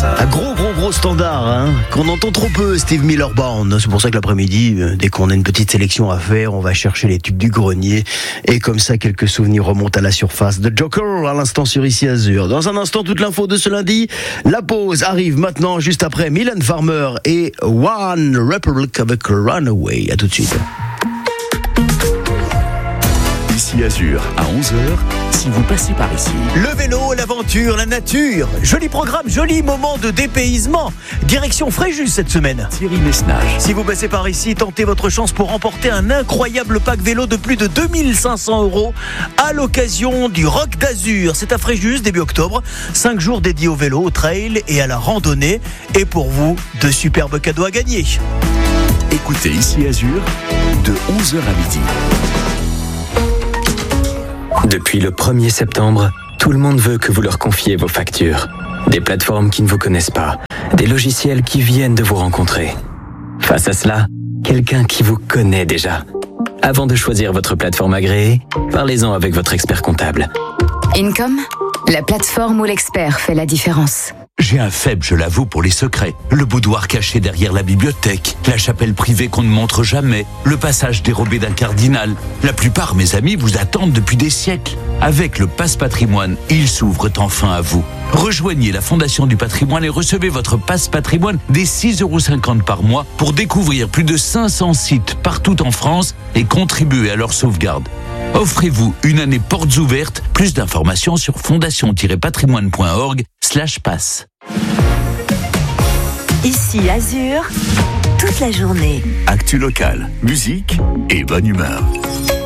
Un gros standard, hein, qu'on entend trop peu, Steve Miller Band. C'est pour ça que l'après-midi, dès qu'on a une petite sélection à faire, on va chercher les tubes du grenier. Et comme ça, quelques souvenirs remontent à la surface. The Joker, à l'instant sur Ici Azur. Dans un instant, toute l'info de ce lundi. La pause arrive maintenant, juste après Mylène Farmer et One Republic avec Runaway. À tout de suite. Ici Azur, à 11h, si vous passez par ici. Le vélo, l'aventure, la nature. Joli programme, joli moment de dépaysement. Direction Fréjus cette semaine. Thierry Messnage. Si vous passez par ici, tentez votre chance pour remporter un incroyable pack vélo de plus de 2500 € à l'occasion du Rock d'Azur. C'est à Fréjus, début octobre. 5 jours dédiés au vélo, au trail et à la randonnée. Et pour vous, de superbes cadeaux à gagner. Écoutez Ici Azur, de 11h à midi. Depuis le 1er septembre, tout le monde veut que vous leur confiez vos factures. Des plateformes qui ne vous connaissent pas, des logiciels qui viennent de vous rencontrer. Face à cela, quelqu'un qui vous connaît déjà. Avant de choisir votre plateforme agréée, parlez-en avec votre expert comptable. Income, la plateforme où l'expert fait la différence. J'ai un faible, je l'avoue, pour les secrets. Le boudoir caché derrière la bibliothèque, la chapelle privée qu'on ne montre jamais, le passage dérobé d'un cardinal. La plupart, mes amis, vous attendent depuis des siècles. Avec le Passe Patrimoine, ils s'ouvrent enfin à vous. Rejoignez la Fondation du Patrimoine et recevez votre Passe Patrimoine dès 6,50 € par mois pour découvrir plus de 500 sites partout en France et contribuer à leur sauvegarde. Offrez-vous une année portes ouvertes. Plus d'informations sur fondation-patrimoine.org/passe. Ici Azur, toute la journée. Actu locale, musique et bonne humeur.